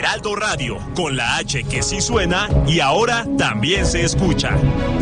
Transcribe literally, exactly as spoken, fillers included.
Heraldo Radio, con la H que sí suena y ahora también se escucha.